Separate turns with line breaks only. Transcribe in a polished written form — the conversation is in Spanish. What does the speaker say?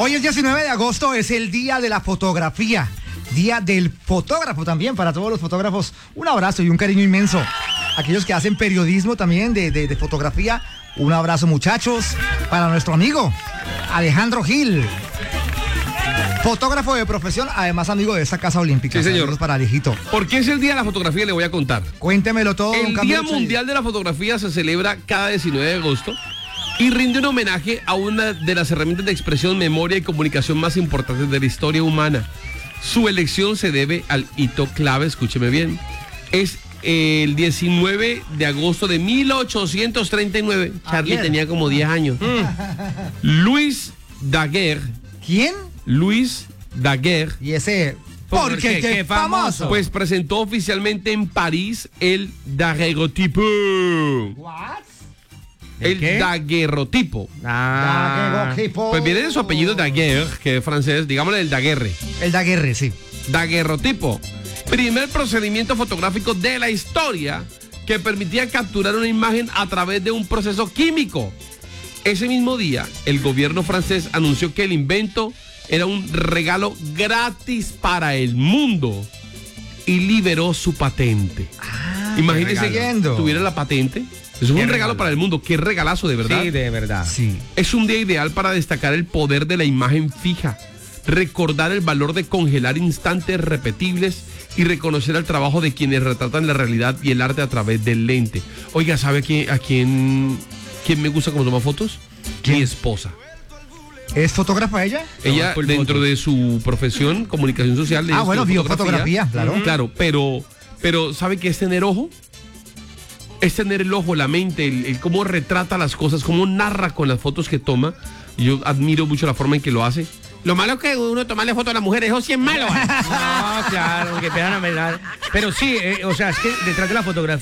Hoy es 19 de agosto, es el día de la fotografía. Día del fotógrafo también, para todos los fotógrafos. Un abrazo y un cariño inmenso. Aquellos que hacen periodismo también de fotografía. Un abrazo, muchachos. Para nuestro amigo Alejandro Gil. Fotógrafo de profesión, además amigo de esta Casa Olímpica.
Sí, señor.
Saludos para Alejito.
¿Por qué es el Día de la Fotografía? Le voy a contar.
Cuéntemelo todo.
El Día Mundial de la Fotografía se celebra cada 19 de agosto y rinde un homenaje a una de las herramientas de expresión, memoria y comunicación más importantes de la historia humana. Su elección se debe al hito clave, escúcheme bien. Es el 19 de agosto de 1839. Charlie tenía como 10 años. Louis Daguerre.
¿Quién?
Louis Daguerre.
Y ese... Porque qué famoso.
Pues presentó oficialmente en París el daguerrotipo.
¿What?
El daguerrotipo.
Daguerrotipo.
Pues viene de su apellido Daguerre, que es francés, digámosle el Daguerre.
El Daguerre, sí.
Daguerrotipo. Primer procedimiento fotográfico de la historia que permitía capturar una imagen a través de un proceso químico. Ese mismo día, el gobierno francés anunció que el invento era un regalo gratis para el mundo y liberó su patente. Imagínense que tuviera la patente. Es un regalo para el mundo. Qué regalazo, de verdad.
Sí, de verdad.
Sí.
Es un día ideal para destacar el poder de la imagen fija, recordar el valor de congelar instantes repetibles y reconocer el trabajo de quienes retratan la realidad y el arte a través del lente. Oiga, ¿sabe a quién me gusta cómo toma fotos?
¿Quién?
Mi esposa.
¿Es fotógrafa ella?
Ella, dentro de su profesión, comunicación social...
bueno, biofotografía, claro.
Claro, pero ¿sabe qué es tener ojo? Es tener el ojo, la mente, el cómo retrata las cosas, cómo narra con las fotos que toma. Y yo admiro mucho la forma en que lo hace. Lo malo es que uno tomarle fotos a la mujer, eso sí es malo.
No, claro, que te dan a mirar. Pero sí, o sea, es que detrás de la fotografía